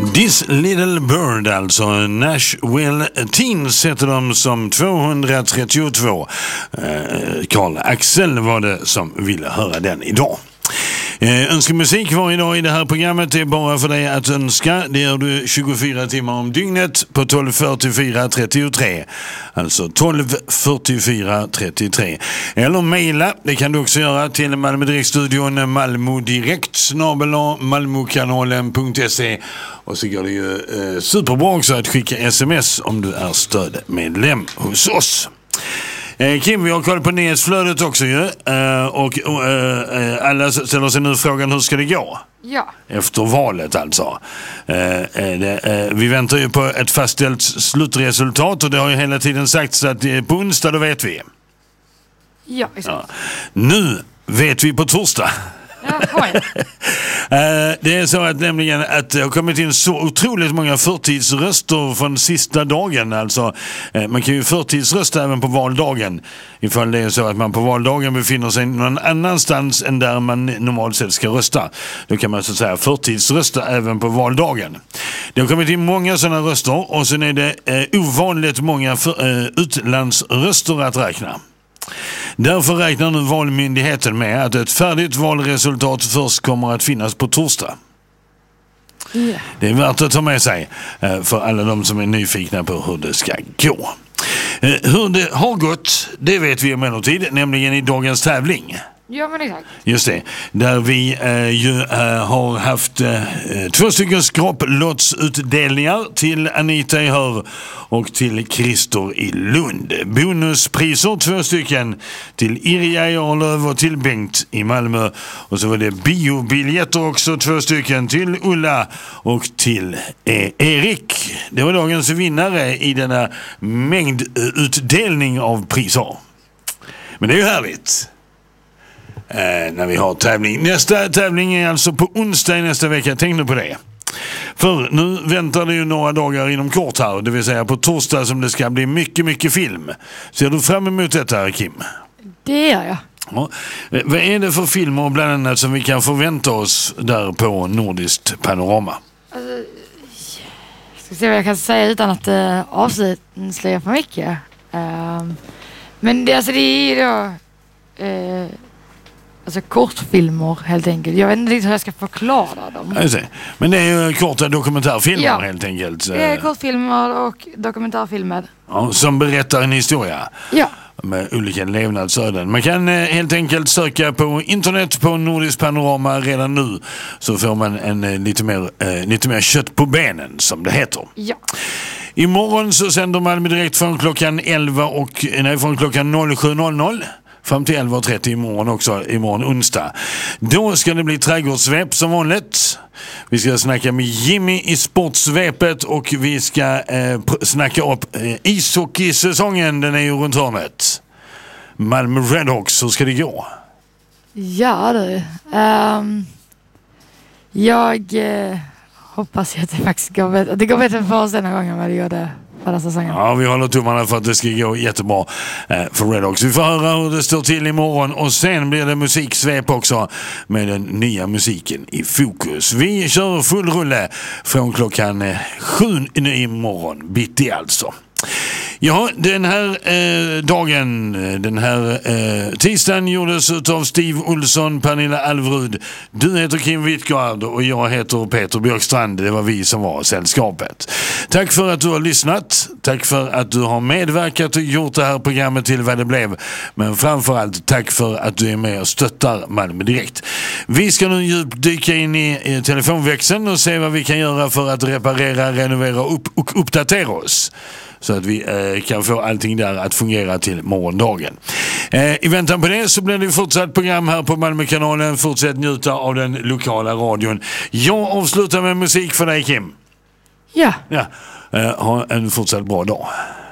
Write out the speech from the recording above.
This Little Bird, alltså Nashville Teens heter de som 232. Karl Axel var det som ville höra den idag. Önska musik varje dag i det här programmet. Det är bara för dig att önska. Det gör du 24 timmar om dygnet på 1244 33. Alltså 1244 33. Eller mejla, det kan du också göra till Malmö Direktstudion malmodirekt@malmokanalen.se. Och så går det ju superbra också att skicka sms om du är stödmedlem hos oss. Kim, vi har koll på nyhetsflödet också ju. Alla ställer sig nu frågan, hur ska det gå? Ja. Efter valet alltså. Vi väntar ju på ett fastställt slutresultat och det har ju hela tiden sagts att på onsdag då vet vi. Ja, exakt. Ja. Nu vet vi på torsdag. Det är så att nämligen att det har kommit in så otroligt många förtidsröster från sista dagen. Alltså, man kan ju förtidsrösta även på valdagen ifall det är så att man på valdagen befinner sig någon annanstans än där man normalt sett ska rösta. Då kan man så att säga förtidsrösta även på valdagen. Det har kommit in många sådana röster och sen är det ovanligt många utlandsröster att räkna. Därför räknar nu valmyndigheten med att ett färdigt valresultat först kommer att finnas på torsdag. Yeah. Det är värt att ta med sig för alla de som är nyfikna på hur det ska gå. Hur det har gått, det vet vi emellertid, nämligen i dagens tävling. Ja, men exakt. Just det, där vi har haft 2 stycken skraplotsutdelningar till Anita i Hör och till Christer i Lund. Bonuspriser 2 stycken till Irja i Arlöv och till Bengt i Malmö. Och så var det biobiljetter också 2 stycken till Ulla och till Erik. Det var dagens vinnare i denna mängdutdelning av priser. Men det är ju härligt. När vi har tävling. Nästa tävling är alltså på onsdag i nästa vecka. Tänk nu på det. För nu väntar det ju några dagar inom kort här. Det vill säga på torsdag som det ska bli mycket, mycket film. Ser du fram emot detta, Kim? Det gör jag. Ja. Vad är det för filmer bland annat som vi kan förvänta oss där på Nordiskt Panorama? Alltså, ska se vad jag kan säga utan att avslöja för mycket. Men det är ju då... Alltså kortfilmer helt enkelt. Jag vet inte riktigt hur jag ska förklara dem. Men det är ju korta dokumentärfilmer helt enkelt. Det är kortfilmer och dokumentärfilmer. Ja, som berättar en historia. Ja. Med olika levnadsöden. Man kan helt enkelt söka på internet på Nordiskt Panorama redan nu. Så får man en lite mer kött på benen som det heter. Ja. Imorgon så sänder Malmö Direkt från klockan 07.00 fram till 11.30 imorgon också, imorgon onsdag. Då ska det bli trädgårdssvep som vanligt. Vi ska snacka med Jimmy i sportsvepet och vi ska snacka upp ishockeysäsongen, den är ju runt hörnet. Malmö Redhawks, hur ska det gå? Ja du, jag hoppas att det faktiskt går bättre. Det går bättre för oss denna gången än vad det gjorde förra säsongen. Ja, vi håller tummarna för att det ska gå jättebra för Redhawks. Vi får höra hur det står till imorgon och sen blir det musiksvep också med den nya musiken i fokus. Vi kör full rulle från klockan 7 imorgon bitti alltså. Ja, den här dagen, den här tisdagen gjordes av Steve Olsson, Pernilla Alvrud. Du heter Kim Wittgard och jag heter Peter Björkstrand. Det var vi som var sällskapet. Tack för att du har lyssnat. Tack för att du har medverkat och gjort det här programmet till vad det blev. Men framförallt tack för att du är med och stöttar Malmö Direkt. Vi ska nu djupdyka in i telefonväxeln och se vad vi kan göra för att reparera, renovera och uppdatera oss. Så att vi kan få allting där att fungera till morgondagen. I väntan på det så blir det fortsatt program här på Malmökanalen. Fortsätt njuta av den lokala radion. Jag avslutar med musik för dig, Kim. Ja. Ha en fortsatt bra dag.